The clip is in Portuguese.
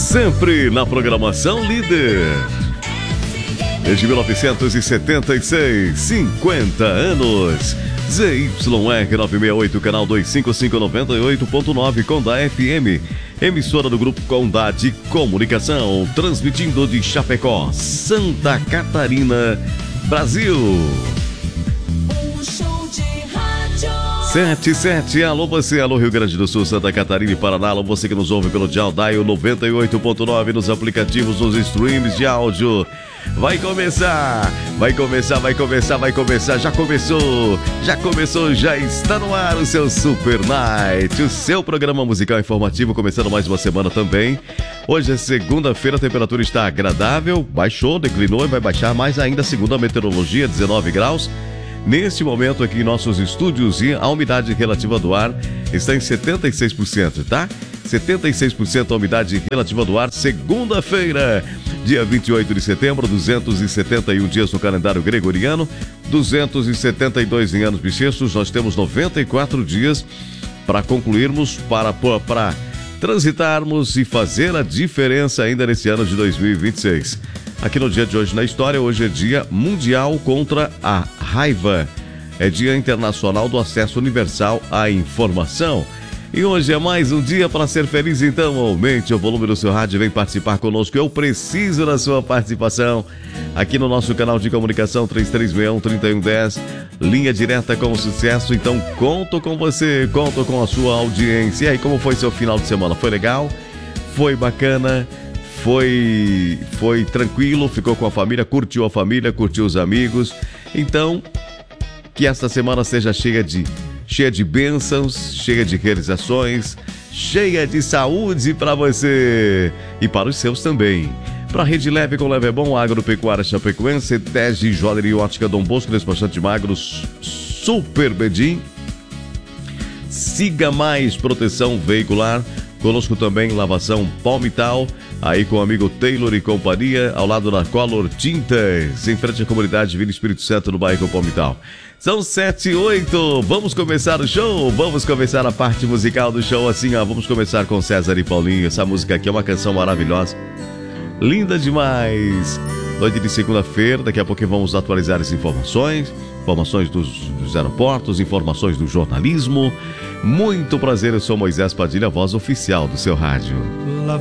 Sempre na programação líder. Desde 1976, 50 anos. ZYR968, canal 25598.9, Condá FM. Emissora do Grupo Condá de Comunicação, transmitindo de Chapecó, Santa Catarina, Brasil. 77, alô você, alô Rio Grande do Sul, Santa Catarina e Paraná, alô você que nos ouve pelo Dial 98.9 nos aplicativos, nos streams de áudio. Vai começar, já está no ar o seu Super Night, o seu programa musical informativo, começando mais uma semana também. Hoje é segunda-feira, a temperatura está agradável, baixou, declinou e vai baixar mais ainda segundo a meteorologia, 19 graus. Neste momento aqui em nossos estúdios, a umidade relativa do ar está em 76%, tá? 76% a umidade relativa do ar, segunda-feira, dia 28 de setembro, 271 dias no calendário gregoriano, 272 em anos bissextos. Nós temos 94 dias para concluirmos, para transitarmos e fazer a diferença ainda nesse ano de 2026. Aqui no dia de hoje na história, hoje é dia mundial contra a raiva. É dia internacional do acesso universal à informação. E hoje é mais um dia para ser feliz, então aumente o volume do seu rádio e vem participar conosco. Eu preciso da sua participação aqui no nosso canal de comunicação 3361-3110, linha direta com sucesso. Então conto com você, conto com a sua audiência. E aí, como foi seu final de semana? Foi legal? Foi bacana? Foi tranquilo? Ficou com a família? Curtiu os amigos? Então, que esta semana seja cheia de bênçãos, cheia de realizações, cheia de saúde para você e para os seus também. Para Rede Leve com Leve é Bom, Agropecuária Chapecoense, Tege, Joalheria Ótica Dom Bosco, Despachante Magros, Super Bedim. Siga Mais Proteção Veicular. Conosco também Lavação Palmital, aí com o amigo Taylor e companhia, ao lado da Color Tintas, em frente à comunidade Vila Espírito Santo, no bairro Palmital. São 7 e 8, vamos começar o show, vamos começar a parte musical do show assim, ó. Vamos começar com César e Paulinho. Essa música aqui é uma canção maravilhosa, linda demais. Noite de segunda-feira, daqui a pouquinho vamos atualizar as informações dos aeroportos, informações do jornalismo. Muito prazer, eu sou Moisés Padilha, voz oficial do seu rádio.